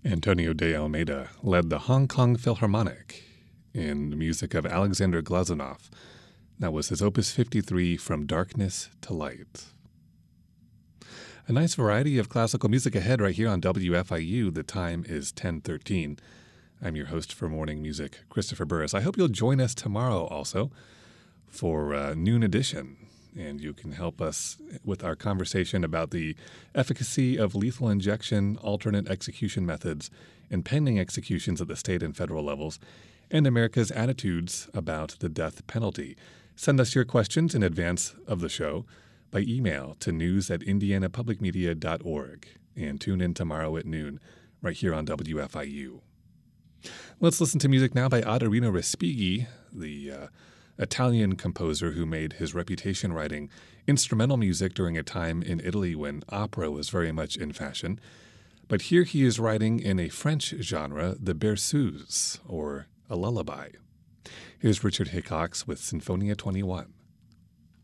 Antonio de Almeida led the Hong Kong Philharmonic in the music of Alexander Glazunov. That was his Opus 53, From Darkness to Light. A nice variety of classical music ahead right here on WFIU. The time is 10:13. I'm your host for Morning Music, Christopher Burris. I hope you'll join us tomorrow also for Noon Edition, and you can help us with our conversation about the efficacy of lethal injection, alternate execution methods, and pending executions at the state and federal levels, and America's attitudes about the death penalty. Send us your questions in advance of the show by email to news@indianapublicmedia.org, and tune in tomorrow at noon right here on WFIU. Let's listen to music now by Adorino Respighi, the Italian composer who made his reputation writing instrumental music during a time in Italy when opera was very much in fashion. But here he is writing in a French genre, the berceuse, or a lullaby. Here's Richard Hickox with Sinfonia 21.